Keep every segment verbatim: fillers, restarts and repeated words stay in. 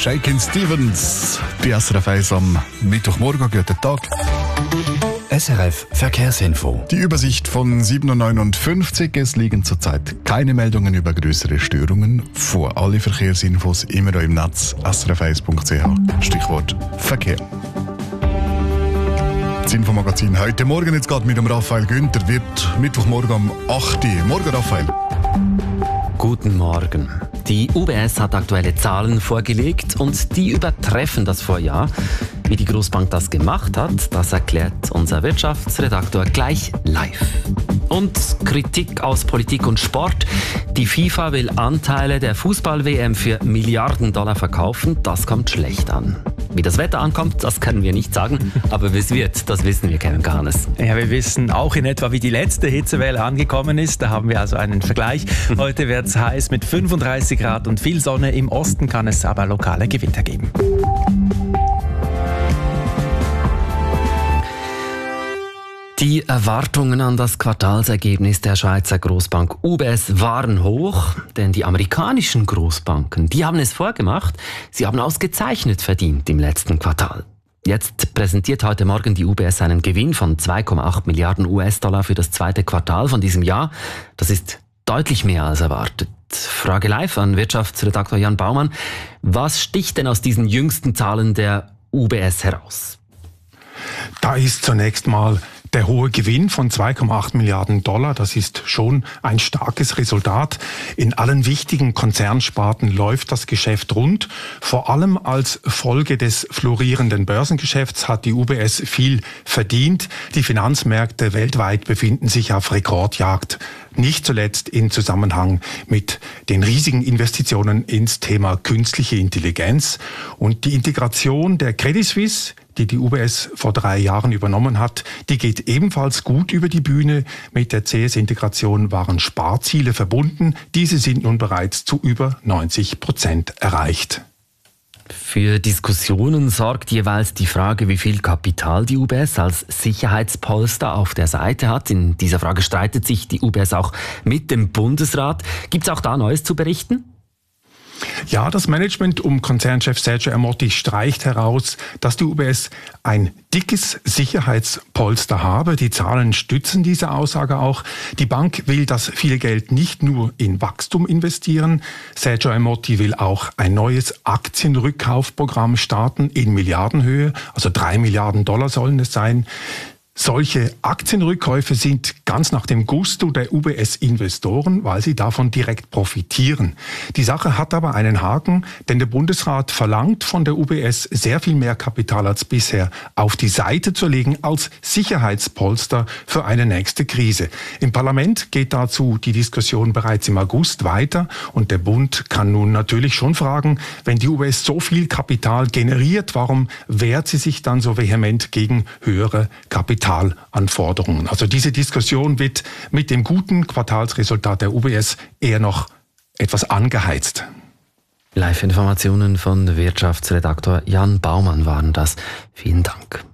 Shakin' Stevens. Bei S R F eins am Mittwochmorgen. Guten Tag. S R F Verkehrsinfo. Die Übersicht von sieben Uhr neunundfünfzig. Es liegen zurzeit keine Meldungen über größere Störungen vor. Alle Verkehrsinfos immer im Netz s r f eins punkt c h. Stichwort Verkehr. Das Infomagazin heute Morgen jetzt gerade mit dem Raphael Günther wird Mittwochmorgen um acht Uhr. Morgen, Raphael. Guten Morgen. Die U B S hat aktuelle Zahlen vorgelegt und die übertreffen das Vorjahr. Wie die Großbank das gemacht hat, das erklärt unser Wirtschaftsredaktor gleich live. Und Kritik aus Politik und Sport. Die FIFA will Anteile der Fußball-W M für Milliarden Dollar verkaufen. Das kommt schlecht an. Wie das Wetter ankommt, das können wir nicht sagen. Aber wie es wird, das wissen wir, Kevin Kahnes. Ja, wir wissen auch in etwa, wie die letzte Hitzewelle angekommen ist. Da haben wir also einen Vergleich. Heute wird es heiß mit fünfunddreißig Grad und viel Sonne. Im Osten kann es aber lokale Gewitter geben. Die Erwartungen an das Quartalsergebnis der Schweizer Großbank U B S waren hoch, denn die amerikanischen Großbanken, die haben es vorgemacht, sie haben ausgezeichnet verdient im letzten Quartal. Jetzt präsentiert heute Morgen die U B S einen Gewinn von zwei Komma acht Milliarden U S-Dollar für das zweite Quartal von diesem Jahr. Das ist deutlich mehr als erwartet. Frage live an Wirtschaftsredaktor Jan Baumann. Was sticht denn aus diesen jüngsten Zahlen der U B S heraus? Da ist zunächst mal der hohe Gewinn von zwei Komma acht Milliarden Dollar, das ist schon ein starkes Resultat. In allen wichtigen Konzernsparten läuft das Geschäft rund. Vor allem als Folge des florierenden Börsengeschäfts hat die U B S viel verdient. Die Finanzmärkte weltweit befinden sich auf Rekordjagd. Nicht zuletzt in Zusammenhang mit den riesigen Investitionen ins Thema künstliche Intelligenz. Und die Integration der Credit Suisse, die die U B S vor drei Jahren übernommen hat, die geht ebenfalls gut über die Bühne. Mit der C S-Integration waren Sparziele verbunden. Diese sind nun bereits zu über neunzig Prozent erreicht. Für Diskussionen sorgt jeweils die Frage, wie viel Kapital die U B S als Sicherheitspolster auf der Seite hat. In dieser Frage streitet sich die U B S auch mit dem Bundesrat. Gibt es auch da Neues zu berichten? Ja, das Management um Konzernchef Sergio Ermotti streicht heraus, dass die U B S ein dickes Sicherheitspolster habe. Die Zahlen stützen diese Aussage auch. Die Bank will das viele Geld nicht nur in Wachstum investieren. Sergio Ermotti will auch ein neues Aktienrückkaufprogramm starten in Milliardenhöhe. Also drei Milliarden Dollar sollen es sein. Solche Aktienrückkäufe sind ganz nach dem Gusto der U B S-Investoren, weil sie davon direkt profitieren. Die Sache hat aber einen Haken, denn der Bundesrat verlangt von der U B S sehr viel mehr Kapital als bisher auf die Seite zu legen als Sicherheitspolster für eine nächste Krise. Im Parlament geht dazu die Diskussion bereits im August weiter und der Bund kann nun natürlich schon fragen, wenn die U B S so viel Kapital generiert, warum wehrt sie sich dann so vehement gegen höhere Kapital? Anforderungen. Also diese Diskussion wird mit dem guten Quartalsresultat der U B S eher noch etwas angeheizt. Live-Informationen von Wirtschaftsredaktor Jan Baumann waren das. Vielen Dank.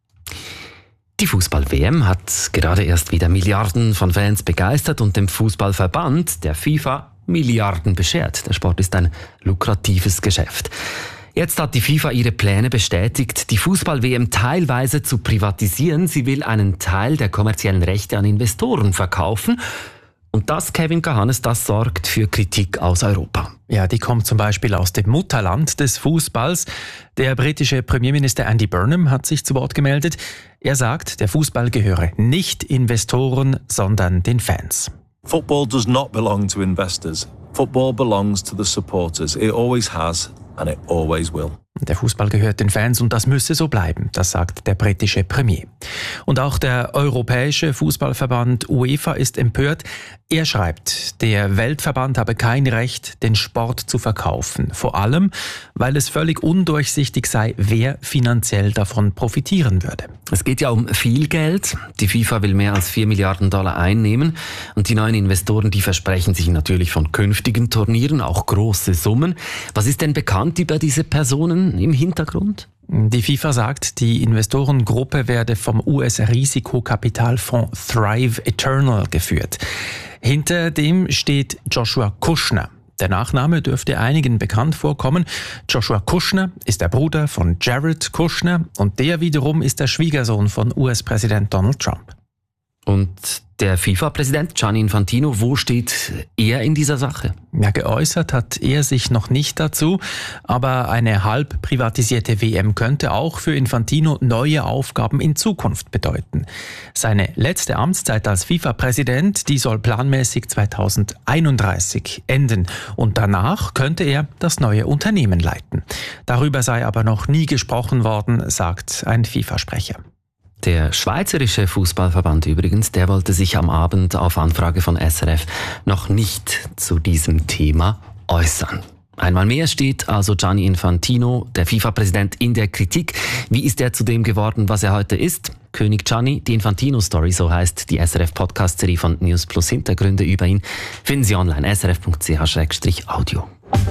Die Fußball-W M hat gerade erst wieder Milliarden von Fans begeistert und dem Fußballverband, der FIFA, Milliarden beschert. Der Sport ist ein lukratives Geschäft. Jetzt hat die FIFA ihre Pläne bestätigt, die Fußball-W M teilweise zu privatisieren. Sie will einen Teil der kommerziellen Rechte an Investoren verkaufen. Und das, Kevin Kahnes, das sorgt für Kritik aus Europa. Ja, die kommt zum Beispiel aus dem Mutterland des Fußballs. Der britische Premierminister Andy Burnham hat sich zu Wort gemeldet. Er sagt, der Fußball gehöre nicht Investoren, sondern den Fans. Football does not belong to investors. Football belongs to the supporters. It always has and it always will. Der Fußball gehört den Fans und das müsse so bleiben, das sagt der britische Premier. Und auch der europäische Fußballverband UEFA ist empört. Er schreibt, der Weltverband habe kein Recht, den Sport zu verkaufen. Vor allem, weil es völlig undurchsichtig sei, wer finanziell davon profitieren würde. Es geht ja um viel Geld. Die FIFA will mehr als vier Milliarden Dollar einnehmen. Und die neuen Investoren, die versprechen sich natürlich von künftigen Turnieren auch große Summen. Was ist denn bekannt über diese Personen im Hintergrund? Die FIFA sagt, die Investorengruppe werde vom U S-Risikokapitalfonds Thrive Eternal geführt. Hinter dem steht Joshua Kushner. Der Nachname dürfte einigen bekannt vorkommen. Joshua Kushner ist der Bruder von Jared Kushner und der wiederum ist der Schwiegersohn von U S-Präsident Donald Trump. Und der FIFA-Präsident Gianni Infantino, wo steht er in dieser Sache? Ja, geäußert hat er sich noch nicht dazu, aber eine halb privatisierte W M könnte auch für Infantino neue Aufgaben in Zukunft bedeuten. Seine letzte Amtszeit als FIFA-Präsident, die soll planmäßig zweitausendeinunddreißig enden und danach könnte er das neue Unternehmen leiten. Darüber sei aber noch nie gesprochen worden, sagt ein FIFA-Sprecher. Der Schweizerische Fußballverband übrigens, der wollte sich am Abend auf Anfrage von S R F noch nicht zu diesem Thema äußern. Einmal mehr steht also Gianni Infantino, der FIFA-Präsident, in der Kritik. Wie ist er zu dem geworden, was er heute ist? König Gianni, die Infantino-Story, so heißt die S R F-Podcast-Serie von News Plus. Hintergründe über ihn finden Sie online s r f punkt c h slash audio.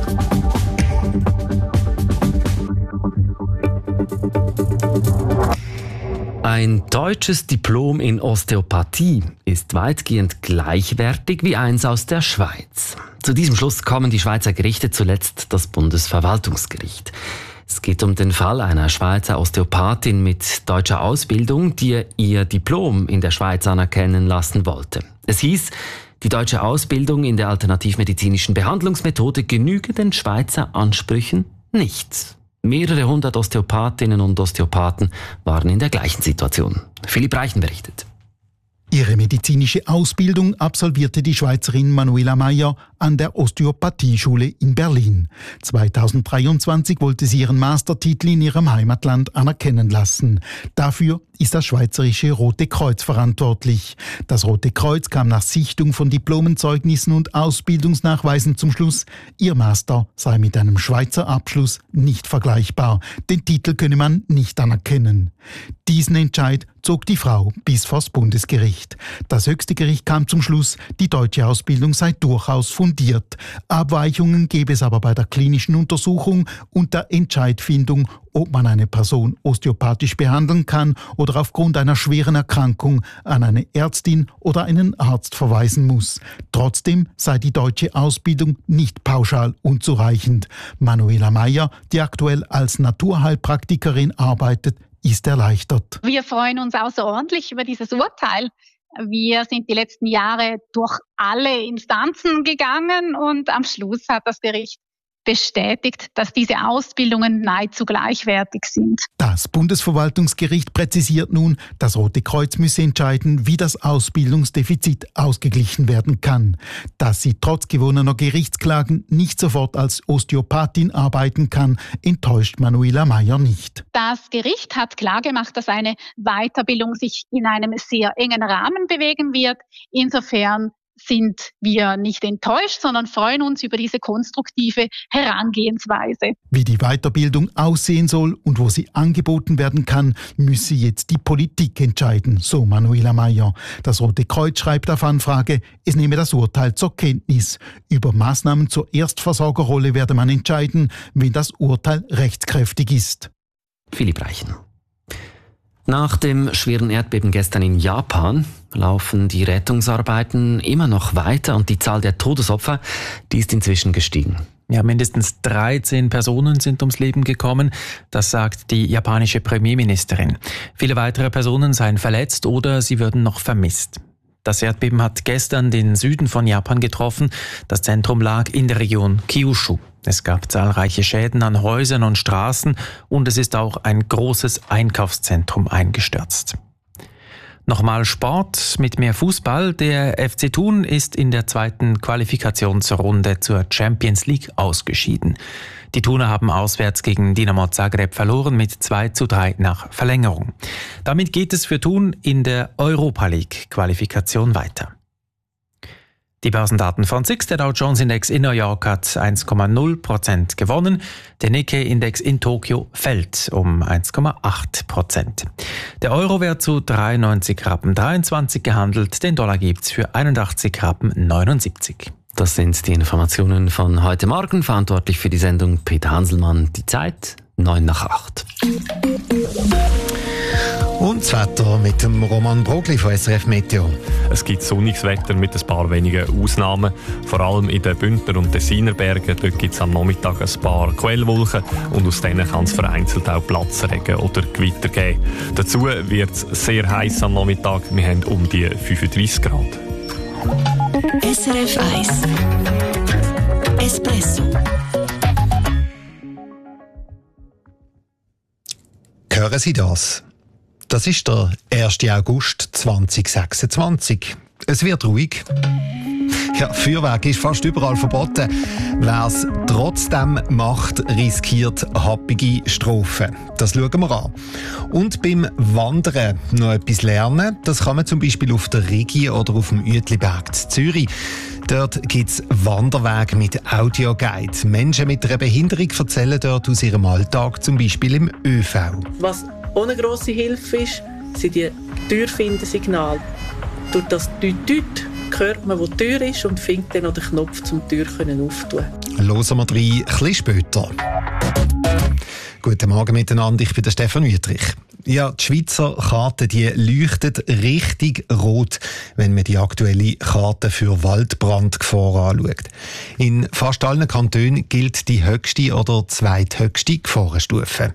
Ein deutsches Diplom in Osteopathie ist weitgehend gleichwertig wie eins aus der Schweiz. Zu diesem Schluss kommen die Schweizer Gerichte, zuletzt das Bundesverwaltungsgericht. Es geht um den Fall einer Schweizer Osteopathin mit deutscher Ausbildung, die ihr Diplom in der Schweiz anerkennen lassen wollte. Es hieß, die deutsche Ausbildung in der alternativmedizinischen Behandlungsmethode genüge den Schweizer Ansprüchen nicht. Mehrere hundert Osteopathinnen und Osteopathen waren in der gleichen Situation. Philipp Reichen berichtet. Ihre medizinische Ausbildung absolvierte die Schweizerin Manuela Meyer an der Osteopathieschule in Berlin. zweitausenddreiundzwanzig wollte sie ihren Mastertitel in ihrem Heimatland anerkennen lassen. Dafür ist das Schweizerische Rote Kreuz verantwortlich. Das Rote Kreuz kam nach Sichtung von Diplomenzeugnissen und Ausbildungsnachweisen zum Schluss, ihr Master sei mit einem Schweizer Abschluss nicht vergleichbar. Den Titel könne man nicht anerkennen. Diesen Entscheid zog die Frau bis vors Bundesgericht. Das höchste Gericht kam zum Schluss, die deutsche Ausbildung sei durchaus fundiert. Abweichungen gäbe es aber bei der klinischen Untersuchung und der Entscheidfindung, ob man eine Person osteopathisch behandeln kann oder aufgrund einer schweren Erkrankung an eine Ärztin oder einen Arzt verweisen muss. Trotzdem sei die deutsche Ausbildung nicht pauschal unzureichend. Manuela Meyer, die aktuell als Naturheilpraktikerin arbeitet, ist erleichtert. Wir freuen uns außerordentlich über dieses Urteil. Wir sind die letzten Jahre durch alle Instanzen gegangen und am Schluss hat das Gericht bestätigt, dass diese Ausbildungen nahezu gleichwertig sind. Das Bundesverwaltungsgericht präzisiert nun, das Rote Kreuz müsse entscheiden, wie das Ausbildungsdefizit ausgeglichen werden kann. Dass sie trotz gewonnener Gerichtsklagen nicht sofort als Osteopathin arbeiten kann, enttäuscht Manuela Meyer nicht. Das Gericht hat klargemacht, dass eine Weiterbildung sich in einem sehr engen Rahmen bewegen wird. Insofern sind wir nicht enttäuscht, sondern freuen uns über diese konstruktive Herangehensweise. Wie die Weiterbildung aussehen soll und wo sie angeboten werden kann, müsse jetzt die Politik entscheiden, so Manuela Meyer. Das Rote Kreuz schreibt auf Anfrage, es nehme das Urteil zur Kenntnis. Über Maßnahmen zur Erstversorgerrolle werde man entscheiden, wenn das Urteil rechtskräftig ist. Philipp Reichen. Nach dem schweren Erdbeben gestern in Japan laufen die Rettungsarbeiten immer noch weiter und die Zahl der Todesopfer, die ist inzwischen gestiegen. Ja, mindestens dreizehn Personen sind ums Leben gekommen, das sagt die japanische Premierministerin. Viele weitere Personen seien verletzt oder sie würden noch vermisst. Das Erdbeben hat gestern den Süden von Japan getroffen. Das Zentrum lag in der Region Kyushu. Es gab zahlreiche Schäden an Häusern und Straßen und es ist auch ein großes Einkaufszentrum eingestürzt. Nochmal Sport mit mehr Fußball. Der F C Thun ist in der zweiten Qualifikationsrunde zur Champions League ausgeschieden. Die Thuner haben auswärts gegen Dinamo Zagreb verloren mit zwei zu drei nach Verlängerung. Damit geht es für Thun in der Europa League Qualifikation weiter. Die Börsendaten von S I X, der Dow Jones Index in New York hat eins Komma null Prozent gewonnen. Der Nikkei Index in Tokio fällt um eins Komma acht Prozent. Der Euro wird zu dreiundneunzig Rappen dreiundzwanzig gehandelt. Den Dollar gibt's für einundachtzig Rappen neunundsiebzig. Das sind die Informationen von heute Morgen. Verantwortlich für die Sendung Peter Hanselmann. Die Zeit neun nach acht. Und das Wetter mit dem Roman Brogli von S R F Meteo. Es gibt sonniges Wetter mit ein paar wenigen Ausnahmen. Vor allem in den Bündner und Tessiner Bergen. Dort gibt es am Nachmittag ein paar Quellwolken und aus denen kann es vereinzelt auch Platzregen oder Gewitter geben. Dazu wird es sehr heiß am Nachmittag. Wir haben um die fünfunddreissig Grad. S R F eins Espresso. Hören Sie das? Das ist der erster August zweitausendsechsundzwanzig. Es wird ruhig. Ja, Feuerwerk ist fast überall verboten. Wer es trotzdem macht, riskiert happige Strafen. Das schauen wir an. Und beim Wandern noch etwas lernen. Das kann man zum Beispiel auf der Rigi oder auf dem Uetliberg in Zürich. Dort gibt es Wanderwege mit Audioguide. Menschen mit einer Behinderung erzählen dort aus ihrem Alltag, zum Beispiel im ÖV. Was auch eine grosse Hilfe ist, sind die Türfindersignale. Durch das Tüt-Tüt hört man, wo die Tür ist und findet dann noch den Knopf, um die Tür aufzutun. Hören wir rein, ein bisschen später. Guten Morgen miteinander, ich bin der Stefan Wüthrich. Ja, die Schweizer Karte die leuchtet richtig rot, wenn man die aktuelle Karte für Waldbrandgefahr anschaut. In fast allen Kantonen gilt die höchste oder zweithöchste Gefahrenstufe.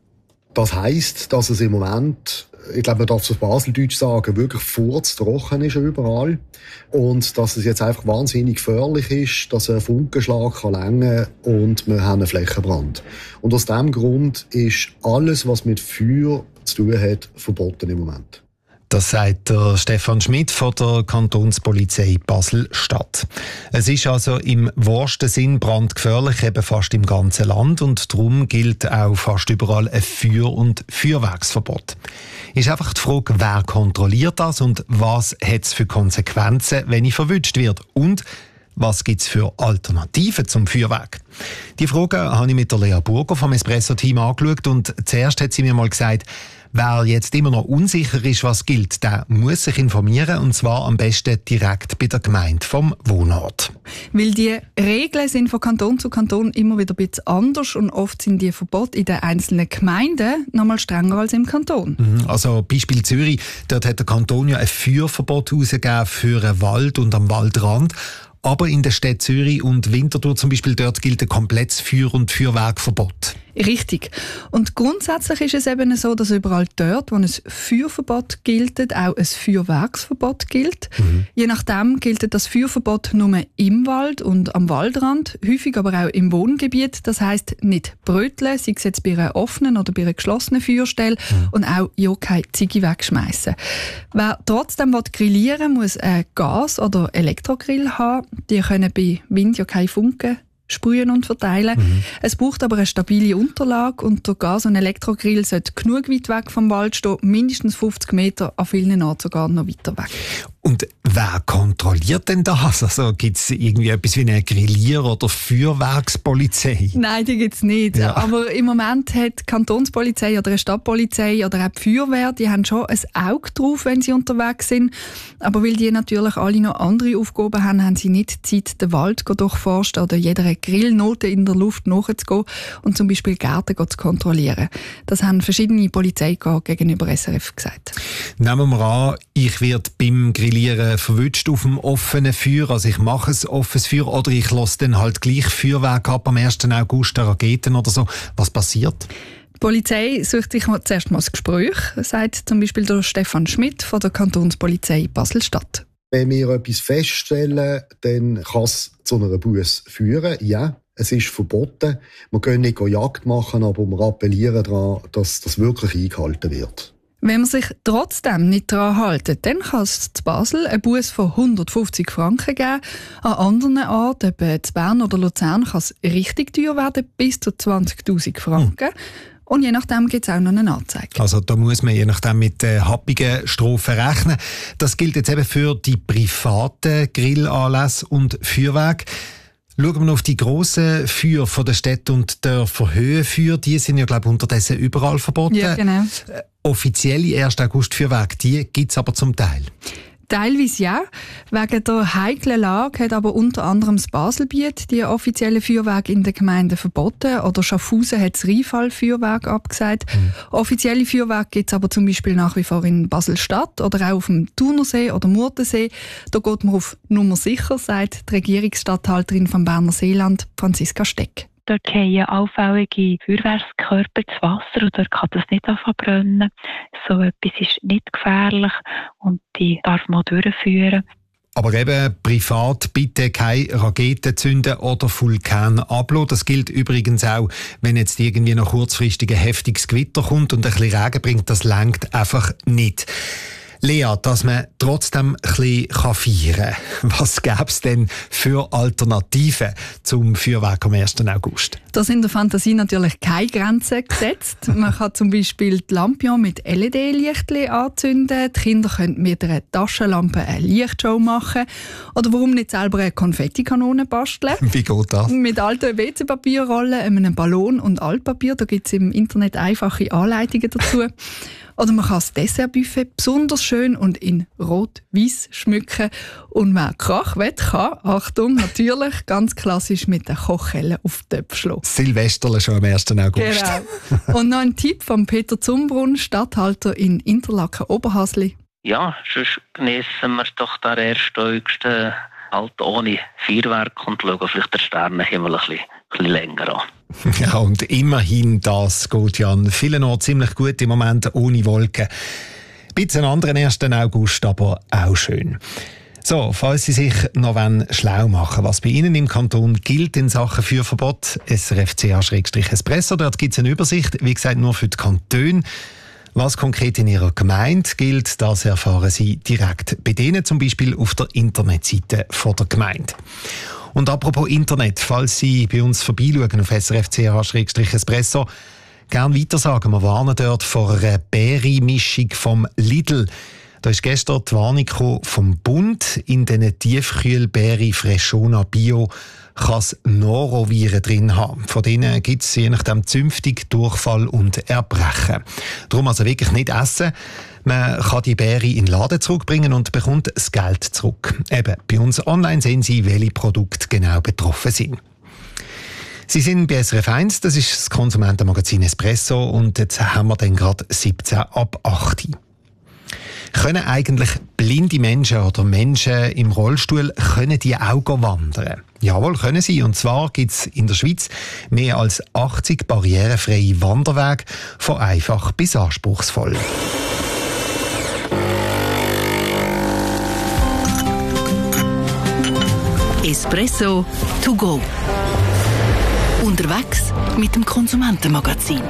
Das heisst, dass es im Moment, ich glaube, man darf es auf Baseldeutsch sagen, wirklich furztrocken ist überall. Und dass es jetzt einfach wahnsinnig gefährlich ist, dass ein Funkenschlag kann länger und wir haben einen Flächenbrand. Und aus diesem Grund ist alles, was mit Feuer zu tun hat, verboten im Moment. Das sagt der Stefan Schmidt von der Kantonspolizei Basel-Stadt. Es ist also im wahrsten Sinn brandgefährlich, eben fast im ganzen Land, und darum gilt auch fast überall ein Feuer- und Feuerwerksverbot. Ist einfach die Frage, wer kontrolliert das und was hat es für Konsequenzen, wenn ich verwünscht wird, und was gibt es für Alternativen zum Feuerwerk? Die Frage habe ich mit der Lea Burger vom Espresso-Team angeschaut, und zuerst hat sie mir mal gesagt, wer jetzt immer noch unsicher ist, was gilt, der muss sich informieren, und zwar am besten direkt bei der Gemeinde vom Wohnort. Weil die Regeln sind von Kanton zu Kanton immer wieder ein bisschen anders und oft sind die Verbote in den einzelnen Gemeinden noch mal strenger als im Kanton. Also Beispiel Zürich, dort hat der Kanton ja ein Feuerverbot herausgegeben für einen Wald und am Waldrand. Aber in der Stadt Zürich und Winterthur zum Beispiel, dort gilt ein komplettes Feuer- und Feuerwerkverbot. Richtig. Und grundsätzlich ist es eben so, dass überall dort, wo ein Feuerverbot gilt, auch ein Feuerwerksverbot gilt. Mhm. Je nachdem gilt das Feuerverbot nur im Wald und am Waldrand, häufig aber auch im Wohngebiet. Das heisst nicht bröteln, sei es jetzt bei einer offenen oder bei einer geschlossenen Feuerstelle, mhm. und auch ja keine Ziege wegschmeißen. Wer trotzdem grillieren will, muss einen Gas- oder Elektrogrill haben. Die können bei Wind ja keine Funken sprühen und verteilen. Mhm. Es braucht aber eine stabile Unterlage, und der Gas- und Elektrogrill sollte genug weit weg vom Wald stehen, mindestens fünfzig Meter, an vielen Orten sogar noch weiter weg. Und wer kontrolliert denn das? Also gibt es irgendwie etwas wie eine Grillier- oder Feuerwerkspolizei? Nein, die gibt es nicht. Ja. Aber im Moment hat die Kantonspolizei oder eine Stadtpolizei oder auch die Feuerwehr, die haben schon ein Auge drauf, wenn sie unterwegs sind. Aber weil die natürlich alle noch andere Aufgaben haben, haben sie nicht Zeit, den Wald durchforsten oder jeder Grillnote in der Luft nachzugehen und zum Beispiel Gärten zu kontrollieren. Das haben verschiedene Polizeikorps gegenüber S R F gesagt. Nehmen wir an, ich werde beim Grillieren verwünscht auf dem offenen Feuer. Also ich mache ein offenes Feuer oder ich lasse dann halt gleich Feuerwerk ab am ersten August, Raketen oder so. Was passiert? Die Polizei sucht sich zuerst mal das Gespräch, sagt zum Beispiel der Stefan Schmidt von der Kantonspolizei Basel-Stadt. Wenn wir etwas feststellen, dann kann es zu einer Busse führen. Ja, es ist verboten. Wir können nicht Jagd machen, aber wir appellieren daran, dass das wirklich eingehalten wird. Wenn man sich trotzdem nicht daran hält, dann kann es in Basel einen Busse von hundertfünfzig Franken geben. An anderen Orten, etwa in Bern oder Luzern, kann es richtig teuer werden, bis zu zwanzigtausend Franken. Hm. Und je nachdem gibt es auch noch eine Anzeige. Also da muss man je nachdem mit äh, happigen Strafen rechnen. Das gilt jetzt eben für die privaten Grillanlässe und Feuerwerke. Schauen wir noch auf die grossen Feuer von der Städte und Dörfer. Höhenfeuer, die sind ja, glaube ich, unterdessen überall verboten. Ja, genau. Äh, offizielle ersten August Feuerwerke, die gibt es aber zum Teil. Teilweise ja. Wegen der heiklen Lage hat aber unter anderem das Baselbiet die offiziellen Feuerwerke in den Gemeinden verboten oder Schaffhausen hat das Rheinfall-Feuerwerk abgesagt. Mhm. Offizielle Feuerwerke gibt es aber zum Beispiel nach wie vor in Basel-Stadt oder auch auf dem Thunersee oder Murtensee. Da geht man auf Nummer sicher, sagt die Regierungsstatthalterin vom Berner Seeland, Franziska Steck. Dort fallen auffällige Feuerwerkskörper zu Wasser und dort kann das nicht verbrennen. So etwas ist nicht gefährlich und die darf man durchführen. Aber eben privat bitte keine Raketen zünden oder Vulkane ablassen. Das gilt übrigens auch, wenn jetzt irgendwie noch kurzfristig ein heftiges Gewitter kommt und ein bisschen Regen bringt. Das reicht einfach nicht. Lea, dass man trotzdem ein bisschen feiern kann. Was gäbe es denn für Alternativen zum Feuerwerk am ersten August? Da sind der Fantasie natürlich keine Grenzen gesetzt. Man kann zum Beispiel die Lampion mit L E D-Lichtchen anzünden. Die Kinder können mit einer Taschenlampe eine Lichtshow machen. Oder warum nicht selber eine Konfettikanone basteln? Wie geht das? Mit alten W C-Papierrollen, einem Ballon und Altpapier. Da gibt es im Internet einfache Anleitungen dazu. Oder man kann das Dessertbuffet besonders schön und in rot-weiß schmücken. Und wer Krach will, kann, Achtung, natürlich ganz klassisch mit der Kochhelle auf den Töpf schlagen. Silvesterle schon am ersten August. Genau. Und noch ein Tipp von Peter Zumbrunn, Statthalter in Interlaken-Oberhasli. Ja, sonst geniessen wir doch den ersten August äh, halt ohne Feuerwerk und schauen vielleicht den Sternenhimmel ein bisschen, ein bisschen länger an. Ja, und immerhin, das geht ja an vielen Orten ziemlich gut im Moment ohne Wolken. Ein bisschen anderen ersten August, aber auch schön. So, falls Sie sich noch schlau machen wollen, was bei Ihnen im Kanton gilt in Sachen Feuerverbot, S R F C A-Espresso, dort gibt es eine Übersicht, wie gesagt, nur für die Kantone. Was konkret in Ihrer Gemeinde gilt, das erfahren Sie direkt bei denen, zum Beispiel auf der Internetseite von der Gemeinde. Und apropos Internet, falls Sie bei uns vorbeischauen auf S R F C A-Espresso, gerne weitersagen, wir warnen dort vor einer Beere-Mischung vom Lidl. Da ist gestern die Warnung vom Bund. In diesen Tiefkühlbeere Freshona Bio kann es Noroviren drin haben. Von denen gibt es je nachdem zünftig Durchfall und Erbrechen. Darum also wirklich nicht essen. Man kann die Beere in den Laden zurückbringen und bekommt das Geld zurück. Eben, bei uns online sehen Sie, welche Produkte genau betroffen sind. Sie sind bei S R F eins, das ist das Konsumentenmagazin Espresso und jetzt haben wir dann gerade siebzehn ab acht. Können eigentlich blinde Menschen oder Menschen im Rollstuhl können die auch wandern? Jawohl, können sie. Und zwar gibt es in der Schweiz mehr als achtzig barrierefreie Wanderwege, von einfach bis anspruchsvoll. Espresso to go. Unterwegs mit dem Konsumentenmagazin.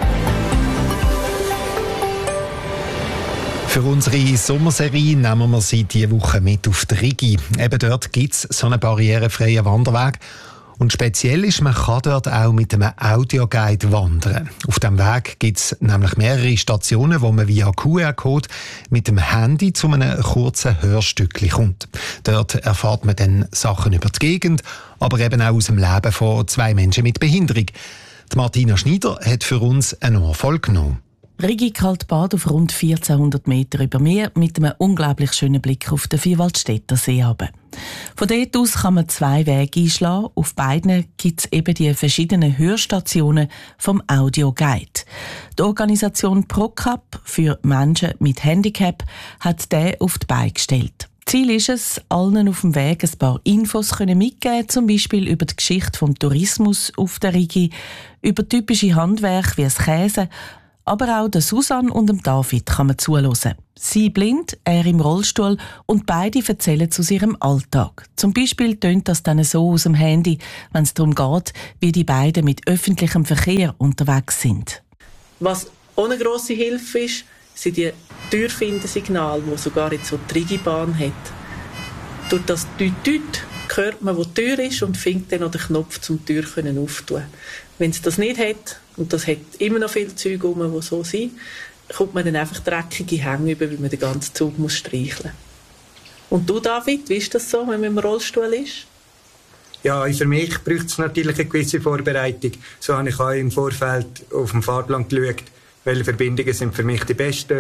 Für unsere Sommerserie nehmen wir sie diese Woche mit auf die Rigi. Eben dort gibt es so einen barrierefreien Wanderweg. Und speziell ist, man kann dort auch mit einem Audioguide wandern. Auf dem Weg gibt es nämlich mehrere Stationen, wo man via Q R-Code mit dem Handy zu einem kurzen Hörstückchen kommt. Dort erfährt man dann Sachen über die Gegend, aber eben auch aus dem Leben von zwei Menschen mit Behinderung. Die Martina Schneider hat für uns eine Nachfolge genommen. Rigi Kaltbad auf rund vierzehnhundert Meter über Meer mit einem unglaublich schönen Blick auf den Vierwaldstätter See runter. Von dort aus kann man zwei Wege einschlagen. Auf beiden gibt es eben die verschiedenen Hörstationen vom Audioguide. Die Organisation ProCap für Menschen mit Handicap hat den auf die Beine gestellt. Ziel ist es, allen auf dem Weg ein paar Infos mitgeben, zum Beispiel über die Geschichte des Tourismus auf der Rigi, über typische Handwerke wie das Käse. Aber auch der Susanne und dem David kann man zuhören. Sie blind, er im Rollstuhl und beide erzählen aus ihrem Alltag. Zum Beispiel tönt das dann so aus dem Handy, wenn es darum geht, wie die beiden mit öffentlichem Verkehr unterwegs sind. Was auch eine grosse Hilfe ist, sind die Türfindensignale, die sogar jetzt so die Rigibahn hat. Durch das Tüt-Tüt hört man, wo die Tür ist und findet dann noch den Knopf, um die Tür aufzutun. Wenn es das nicht hat, und das hat immer noch viele Züge rum, die so sind, kommt man dann einfach dreckige Hänge über, weil man den ganzen Zug muss streicheln. Und du, David, wie ist das so, wenn man im Rollstuhl ist? Ja, für mich braucht es natürlich eine gewisse Vorbereitung. So habe ich auch im Vorfeld auf dem Fahrplan geschaut, welche Verbindungen sind für mich die besten,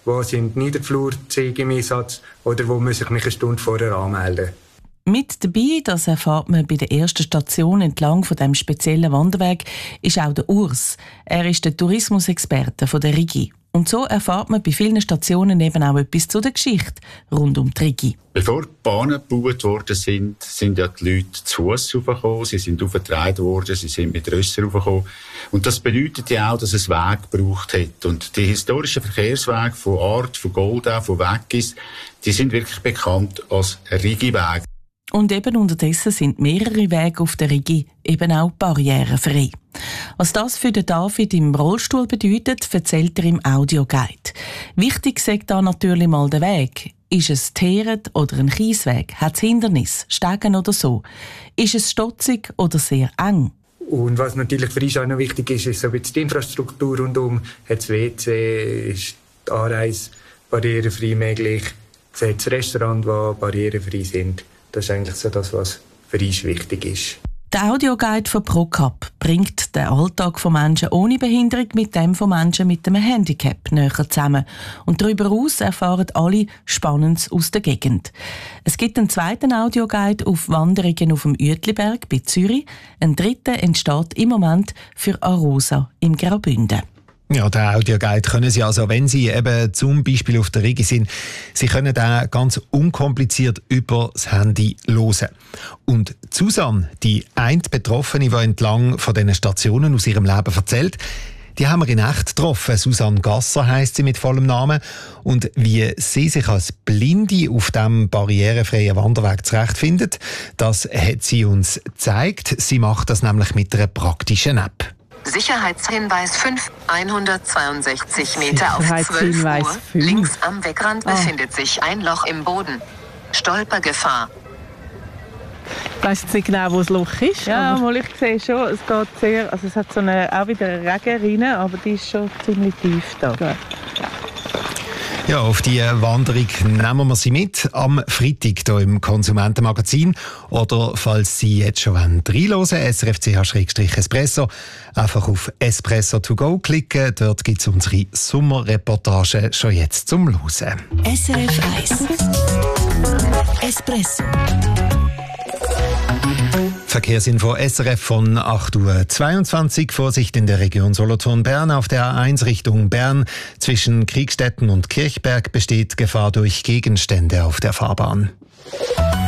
wo sind Niederflurzüge im Einsatz oder wo muss ich mich eine Stunde vorher anmelden. Mit dabei, das erfahrt man bei der ersten Station entlang von dem speziellen Wanderweg, ist auch der Urs. Er ist der Tourismusexperte von der Rigi. Und so erfahrt man bei vielen Stationen eben auch etwas zu der Geschichte rund um die Rigi. Bevor die Bahnen gebaut worden sind, sind ja die Leute zu Fuss raufgekommen, sie sind aufgetragen worden, sie sind mit Rössern raufgekommen. Und das bedeutet ja auch, dass es Wege gebraucht hat. Und die historischen Verkehrswege von Art, von Goldau, von Weggis, die sind wirklich bekannt als Rigi-Wege. Und eben unterdessen sind mehrere Wege auf der Rigi eben auch barrierefrei. Was das für den David im Rollstuhl bedeutet, erzählt er im Audioguide. Wichtig sagt da natürlich mal der Weg. Ist es Teeret oder ein Kiesweg? Hat es Hindernis, Stegen oder so? Ist es stotzig oder sehr eng? Und was natürlich für uns auch noch wichtig ist, ist so ein bisschen die Infrastruktur rundum. Hat es W C, ist die Anreise barrierefrei möglich? Hat es Restaurants, die barrierefrei sind? Das ist eigentlich so das, was für uns wichtig ist. Der Audioguide von ProCap bringt den Alltag von Menschen ohne Behinderung mit dem von Menschen mit einem Handicap näher zusammen. Und darüber hinaus erfahren alle Spannendes aus der Gegend. Es gibt einen zweiten Audioguide auf Wanderungen auf dem Uetliberg bei Zürich. Ein dritter entsteht im Moment für Arosa im Graubünden. Ja, den Audioguide können Sie also, wenn Sie eben zum Beispiel auf der Rigi sind, Sie können den ganz unkompliziert über das Handy hören. Und Susanne, die eine Betroffene, die entlang von diesen Stationen aus ihrem Leben erzählt, die haben wir in echt getroffen. Susanne Gasser heisst sie mit vollem Namen. Und wie sie sich als Blinde auf diesem barrierefreien Wanderweg zurechtfindet, das hat sie uns gezeigt. Sie macht das nämlich mit einer praktischen App. Sicherheitshinweis fünf, hundertzweiundsechzig Meter auf zwölf Uhr. Links am Wegrand Ah. befindet sich ein Loch im Boden. Stolpergefahr. Ich weiss jetzt nicht genau, wo das Loch ist. Ja, mal ich sehe schon, es geht sehr, also es hat so eine, auch wieder eine Regenrinne, aber die ist schon ziemlich tief da. Ja. Ja, auf die Wanderung nehmen wir Sie mit am Freitag hier im Konsumentenmagazin. Oder falls Sie jetzt schon reinhören, S R F C H Espresso, einfach auf Espresso to go klicken. Dort gibt es unsere Sommerreportage schon jetzt zum Hören. S R F eins Espresso. Verkehrsinfo S R F von acht Uhr zweiundzwanzig. Vorsicht in der Region Solothurn-Bern. Auf der A eins Richtung Bern zwischen Kriegstetten und Kirchberg besteht Gefahr durch Gegenstände auf der Fahrbahn.